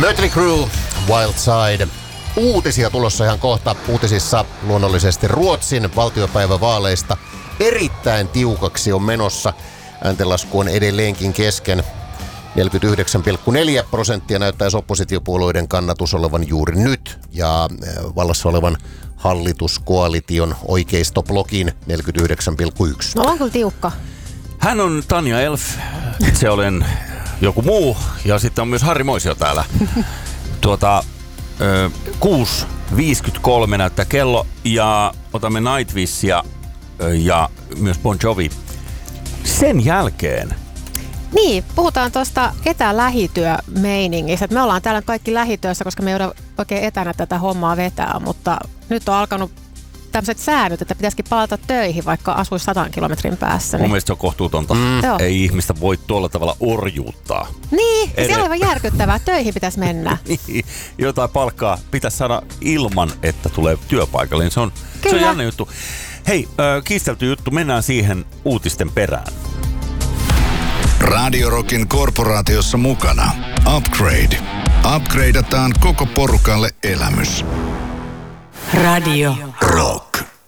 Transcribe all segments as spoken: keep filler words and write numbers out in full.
Mötley Crüe, Wild Side. Uutisia tulossa ihan kohta. Uutisissa luonnollisesti Ruotsin valtiopäivävaaleista. Erittäin tiukaksi on menossa. Ääntenlasku on edelleenkin kesken. neljäkymmentäyhdeksän pilkku neljä prosenttia näyttäisi oppositiopuolueiden kannatus olevan juuri nyt. Ja vallassa olevan hallituskoalition oikeistoblokin neljäkymmentäyhdeksän pilkku yksi. No on kyllä tiukka. Hän on Tanja Elf, itse olen joku muu ja sitten on myös Harri Moisio täällä. Tuota, kuusi viisikymmentäkolme näyttää kello ja otamme Nightwishia ja myös Bon Jovi. Sen jälkeen. Niin, puhutaan tuosta etälähityömeiningistä. Me ollaan täällä kaikki lähityössä, koska me ei ole oikein etänä tätä hommaa vetää, mutta nyt on alkanut tämmöiset säännöt, että pitäisikin palata töihin, vaikka asuisi sadan kilometrin päässä. Mun niin. mielestä se on kohtuutonta. Mm. Ei ihmistä voi tuolla tavalla orjuuttaa. Niin, Ed- se on aivan järkyttävää. Töihin pitäisi mennä. Niin, jotain palkkaa pitäisi saada ilman, että tulee työpaikalle. Se on, se on jännä juttu. Hei, äh, kiistelty juttu. Mennään siihen uutisten perään. Radio Rockin korporaatiossa mukana Upgrade. Upgradeataan koko porukalle elämys. Radio Rock.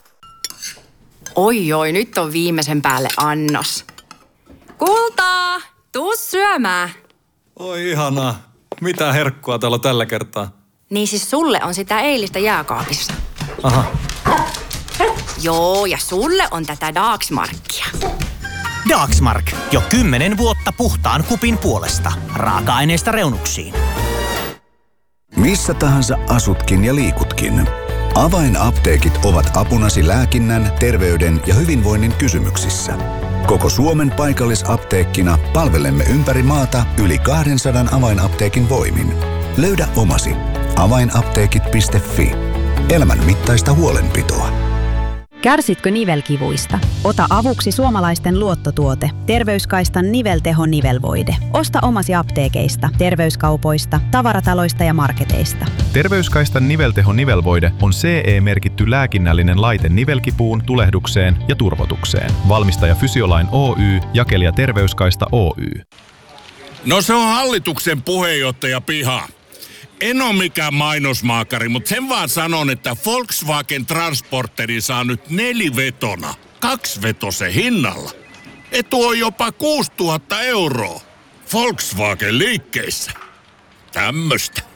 Oi oi, nyt on viimeisen päälle annos. Kultaa, tuu syömään. Oi ihanaa. Mitä herkkua täällä tällä kertaa? Niin siis sulle on sitä eilistä jääkaapissa. Aha. Joo, ja sulle on tätä Dagsmarkia. Dagsmark. Jo kymmenen vuotta puhtaan kupin puolesta. Raaka-aineista reunuksiin. Missä tahansa asutkin ja liikutkin. Avainapteekit ovat apunasi lääkinnän, terveyden ja hyvinvoinnin kysymyksissä. Koko Suomen paikallisapteekkina palvelemme ympäri maata yli kaksisataa avainapteekin voimin. Löydä omasi. avainapteekit piste fi. Elämän mittaista huolenpitoa. Kärsitkö nivelkivuista? Ota avuksi suomalaisten luottotuote. Terveyskaistan nivelteho nivelvoide. Osta omasi apteekeista, terveyskaupoista, tavarataloista ja marketeista. Terveyskaistan nivelteho nivelvoide on C E-merkitty lääkinnällinen laite nivelkipuun, tulehdukseen ja turvotukseen. Valmistaja Fysiolain Oy, jakelija Terveyskaista Oy. No se on hallituksen puheenjohtaja piha. En ole mikään mainosmaakari, mutta sen vaan sanon, että Volkswagen Transporteri saa nyt nelivetona, kaksivetosen hinnalla. Etu on jopa kuusituhatta euroa. Volkswagen liikkeissä. Tämmöstä.